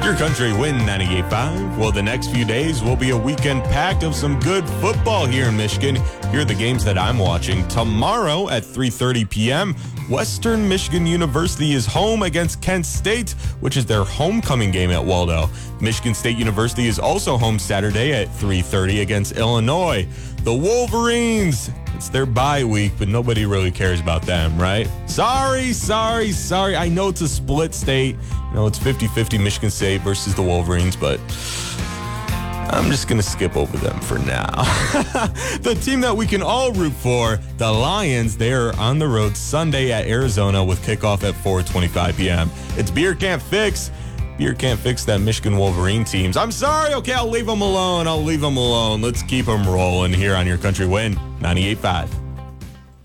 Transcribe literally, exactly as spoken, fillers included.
Your country win ninety-eight point five. Well, the next few days will be a weekend packed of some good football here in Michigan. Here are the games that I'm watching. Tomorrow at three thirty p.m., Western Michigan University is home against Kent State, which is their homecoming game at Waldo. Michigan State University is also home Saturday at three thirty against Illinois. The Wolverines, it's their bye week, but nobody really cares about them, right? Sorry, sorry, sorry. I know it's a split state. You know, it's fifty-fifty Michigan State versus the Wolverines, but I'm just going to skip over them for now. The team that we can all root for, the Lions, they're on the road Sunday at Arizona with kickoff at four twenty-five p.m. It's Beer Can't Fix. Beer can't fix that Michigan Wolverine teams. I'm sorry. Okay, I'll leave them alone. I'll leave them alone. Let's keep them rolling here on Your Country Win ninety-eight point five.